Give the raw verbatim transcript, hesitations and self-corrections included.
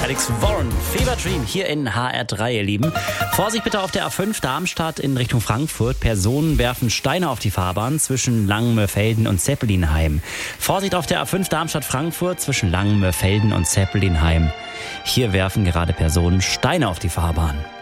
Alex Warren, Fever Dream hier in H R drei, ihr Lieben. Vorsicht bitte auf der A fünf Darmstadt in Richtung Frankfurt. Personen werfen Steine auf die Fahrbahn zwischen Langenmörfelden und Zeppelinheim. Vorsicht auf der A fünf Darmstadt-Frankfurt zwischen Langenmörfelden und Zeppelinheim. Hier werfen gerade Personen Steine auf die Fahrbahn.